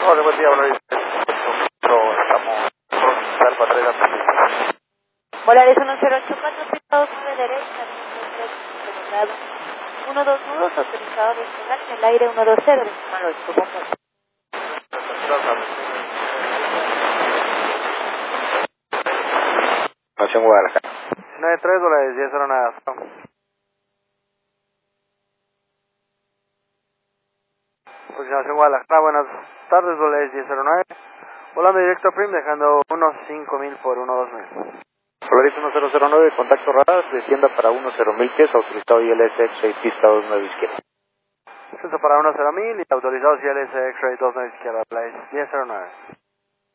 Hola, buen día, Volaris. Estamos por Alfa 3 a Volaris 1084, pista 29 derecha, 12 nudos, autorizado a despegar en el aire 120, decimal 8, bomba. Nación Guadalajara. 93 dólares, 10 horas nada. Nación Guadalajara, buenas tardes, dólares 1009. Volando directo a Prim, dejando unos 5000 por 12000. Polaris 1009, contacto radar, descienda para 10.000 pies, autorizado ILS X-Ray pista 29 izquierda. Descenso para 10.000 y autorizado ILS X-Ray 29 izquierda, Polaris 1009.